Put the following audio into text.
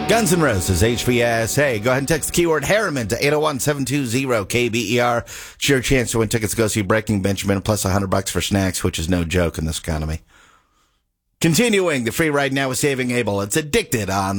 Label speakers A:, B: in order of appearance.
A: Guns N' Roses, HVS. Hey, go ahead and text the keyword Harriman to 801-720-KBER. It's your chance to win tickets to go see Breaking Benjamin, plus $100 for snacks, which is no joke in this economy. Continuing the free ride now with Saving Abel. It's Addicted on